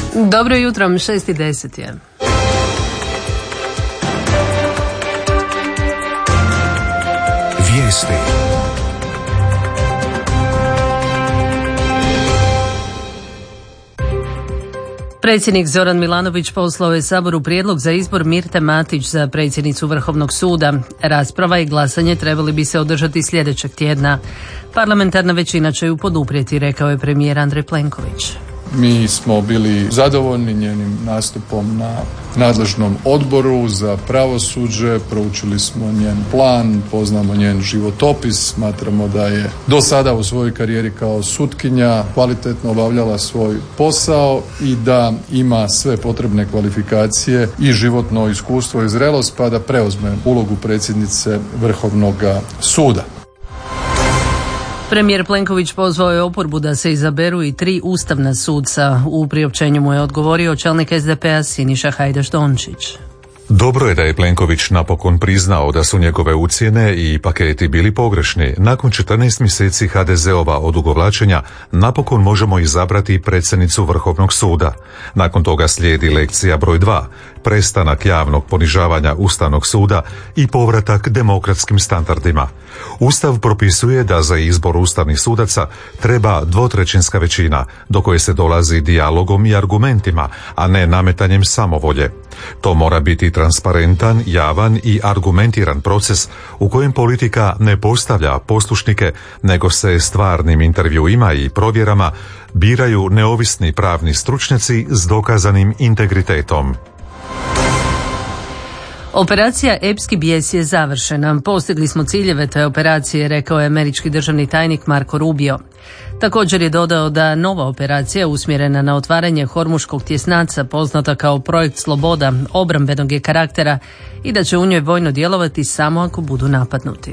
Dobro jutro, 6:10 je. Vijesti. Predsjednik Zoran Milanović poslao je Saboru prijedlog za izbor Mirte Matić za predsjednicu Vrhovnog suda. Rasprava i glasanje trebali bi se održati sljedećeg tjedna. Parlamentarna većina će ju poduprijeti, rekao je premijer Andrej Plenković. Mi smo bili zadovoljni njenim nastupom na nadležnom odboru za pravosuđe, proučili smo njen plan, poznamo njen životopis, smatramo da je do sada u svojoj karijeri kao sutkinja kvalitetno obavljala svoj posao i da ima sve potrebne kvalifikacije i životno iskustvo i zrelost pa da preuzme ulogu predsjednice Vrhovnog suda. Premijer Plenković pozvao je oporbu da se izaberu i 3 ustavna suca. U priopćenju mu je odgovorio čelnik SDP-a Siniša Hajdaš Dončić. Dobro je da je Plenković napokon priznao da su njegove ucjene i paketi bili pogrešni. Nakon 14 mjeseci HDZ-ova odugovlačenja napokon možemo izabrati predsjednicu Vrhovnog suda. Nakon toga slijedi lekcija broj 2, prestanak javnog ponižavanja Ustavnog suda i povratak demokratskim standardima. Ustav propisuje da za izbor ustavnih sudaca treba 2/3 većina, do koje se dolazi dijalogom i argumentima, a ne nametanjem samovolje. To mora biti transparentan, javan i argumentiran proces u kojem politika ne postavlja poslušnike, nego se stvarnim intervjuima i provjerama biraju neovisni pravni stručnjaci s dokazanim integritetom. Operacija Epski bijes je završena. Postigli smo ciljeve te operacije, rekao je američki državni tajnik Marco Rubio. Također je dodao da nova operacija usmjerena na otvaranje Hormuškog tjesnaca, poznata kao projekt Sloboda, obrambenog je karaktera i da će u njoj vojno djelovati samo ako budu napadnuti.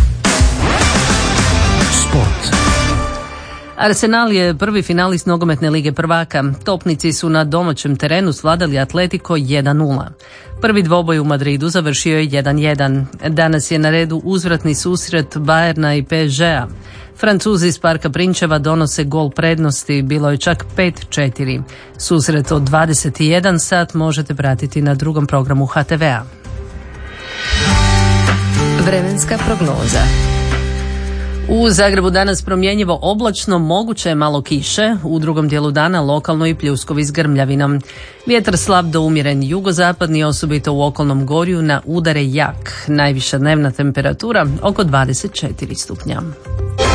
Sport. Arsenal je prvi finalist nogometne lige prvaka. Topnici su na domaćem terenu svladali Atletico 1:0. Prvi dvoboj u Madridu završio je 1:1. Danas je na redu uzvratni susret Bayerna i PSG-a. Francuzi iz Parka Prinčeva donose gol prednosti, bilo je čak 5:4. Susret od 21 sat možete pratiti na drugom programu HTV-a. Vremenska prognoza. U Zagrebu danas promjenjivo oblačno, moguće je malo kiše, u drugom dijelu dana lokalno i pljuskovi s grmljavinom. Vjetar slab do umjeren jugozapadni, osobito u okolnom gorju na udare jak. Najviša dnevna temperatura oko 24 stupnja.